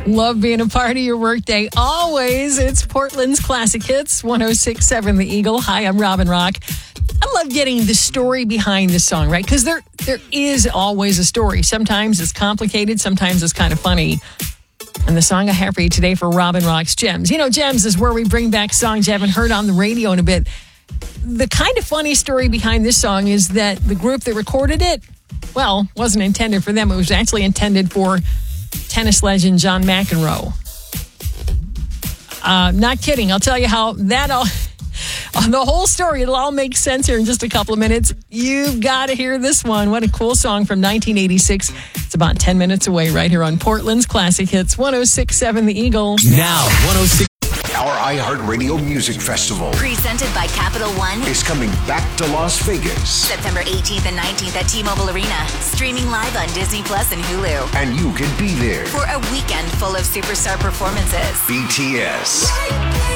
Love being a part of your workday. Always. It's Portland's Classic Hits, 106.7 The Eagle. Hi, I'm Robin Rock. I love getting the story behind the song, right? Because there is always a story. Sometimes it's complicated. Sometimes it's kind of funny. And the song I have for you today for Robin Rock's Gems. You know, Gems is where we bring back songs you haven't heard on the radio in a bit. The kind of funny story behind this song is that the group that recorded it, well, wasn't intended for them. It was actually intended for tennis legend John McEnroe. Not kidding. I'll tell you how that all... the whole story, it'll all make sense here in just a couple of minutes. You've got to hear this one. What a cool song from 1986. It's about 10 minutes away right here on Portland's Classic Hits, 106.7 The Eagle. Now, 106. Our iHeartRadio Music Festival, presented by Capital One, is coming back to Las Vegas. September 18th and 19th at T-Mobile Arena. Streaming live on Disney Plus and Hulu. And you can be there For a weekend full of superstar performances. BTS,